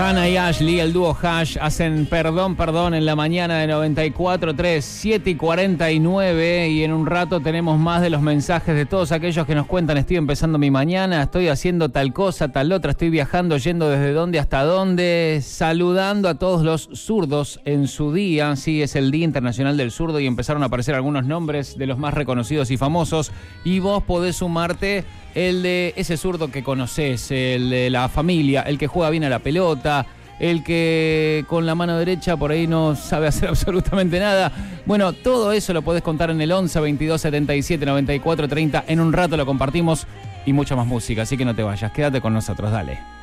Hannah y Ashley, el dúo Hash, hacen Perdón, Perdón en la mañana de 94.3, 7:49, y en un rato tenemos más de los mensajes de todos aquellos que nos cuentan: estoy empezando mi mañana, estoy haciendo tal cosa, tal otra, estoy viajando, yendo desde dónde hasta dónde, saludando a todos los zurdos en su día. Sí, es el Día Internacional del Zurdo y empezaron a aparecer algunos nombres de los más reconocidos y famosos, y vos podés sumarte el de ese zurdo que conocés, el de la familia, el que juega bien a la pelota, el que con la mano derecha por ahí no sabe hacer absolutamente nada. Bueno, todo eso lo podés contar en el 11 22 77 94 30. En un rato lo compartimos y mucha más música, así que no te vayas, quédate con nosotros, dale.